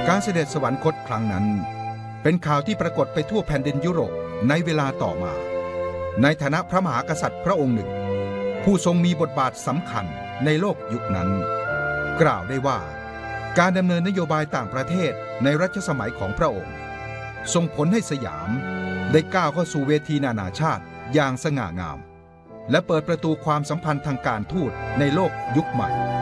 การเสด็จสวรรคตครั้งนั้นเป็นข่าวที่ปรากฏไปทั่วแผ่นดินยุโรปในเวลาต่อมาในฐานะพระมหากษัตริย์พระองค์หนึ่งผู้ทรงมีบทบาทสำคัญในโลกยุคนั้นกล่าวได้ว่าการดำเนินนโยบายต่างประเทศในรัชสมัยของพระองค์ส่งผลให้สยามได้ก้าวเข้าสู่เวทีนานาชาติอย่างสง่างามและเปิดประตูความสัมพันธ์ทางการทูตในโลกยุคใหม่